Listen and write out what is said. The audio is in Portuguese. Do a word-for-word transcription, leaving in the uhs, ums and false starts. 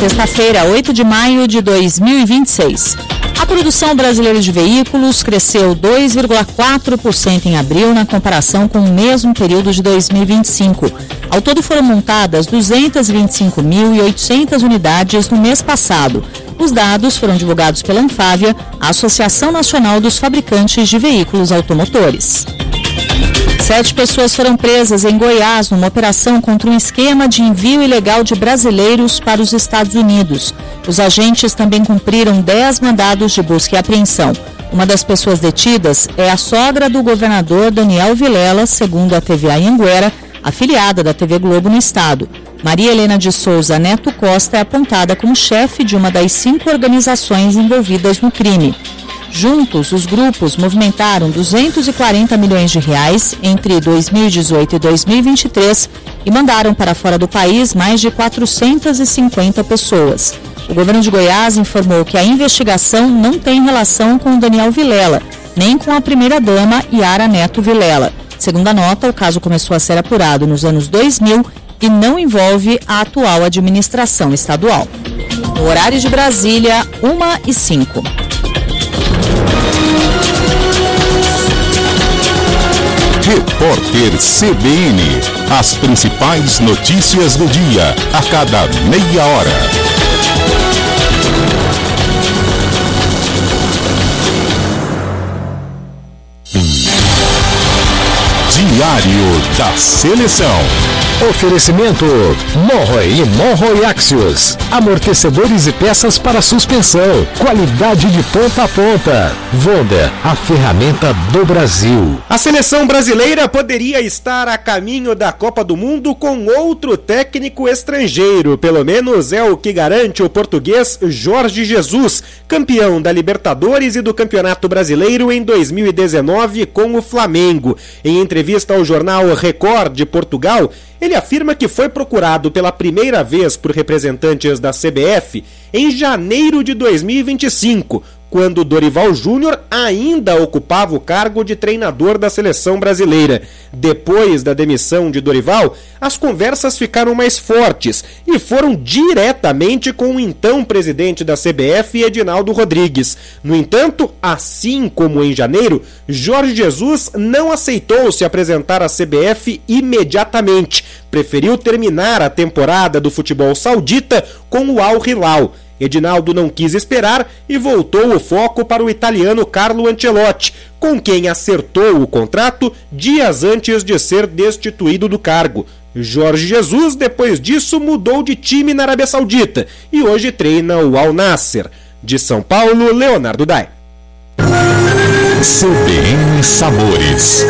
sexta-feira, oito de maio de dois mil e vinte e seis. A produção brasileira de veículos cresceu dois vírgula quatro por cento em abril na comparação com o mesmo período de dois mil e vinte e cinco. Ao todo foram montadas duzentas e vinte e cinco mil e oitocentas unidades no mês passado. Os dados foram divulgados pela Anfávia, a Associação Nacional dos Fabricantes de Veículos Automotores. Sete pessoas foram presas em Goiás numa operação contra um esquema de envio ilegal de brasileiros para os Estados Unidos. Os agentes também cumpriram dez mandados de busca e apreensão. Uma das pessoas detidas é a sogra do governador Daniel Vilela, segundo a T V Anhanguera, afiliada da T V Globo no estado. Maria Helena de Souza Neto Costa é apontada como chefe de uma das cinco organizações envolvidas no crime. Juntos, os grupos movimentaram duzentos e quarenta milhões de reais entre dois mil e dezoito e dois mil e vinte e três e mandaram para fora do país mais de quatrocentas e cinquenta pessoas. O governo de Goiás informou que a investigação não tem relação com o Daniel Vilela, nem com a primeira-dama Yara Neto Vilela. Segundo a nota, o caso começou a ser apurado nos anos dois mil e não envolve a atual administração estadual. No horário de Brasília, uma e cinco. Repórter C B N. As principais notícias do dia, a cada meia hora. Diário da Seleção. Oferecimento Monroe e Monroe Axios. Amortecedores e peças para suspensão. Qualidade de ponta a ponta. Vonda, a ferramenta do Brasil. A seleção brasileira poderia estar a caminho da Copa do Mundo com outro técnico estrangeiro. Pelo menos é o que garante o português Jorge Jesus, campeão da Libertadores e do Campeonato Brasileiro em dois mil e dezenove com o Flamengo. Em entrevista ao jornal Record de Portugal, ele afirma que foi procurado pela primeira vez por representantes da C B F em janeiro de dois mil e vinte e cinco, quando Dorival Júnior ainda ocupava o cargo de treinador da seleção brasileira. Depois da demissão de Dorival, as conversas ficaram mais fortes e foram diretamente com o então presidente da C B F, Edinaldo Rodrigues. No entanto, assim como em janeiro, Jorge Jesus não aceitou se apresentar à C B F imediatamente. Preferiu terminar a temporada do futebol saudita com o Al Hilal. Edinaldo não quis esperar e voltou o foco para o italiano Carlo Ancelotti, com quem acertou o contrato dias antes de ser destituído do cargo. Jorge Jesus, depois disso, mudou de time na Arábia Saudita e hoje treina o Al Nassr. De São Paulo, Leonardo Dai. C B N Sabores.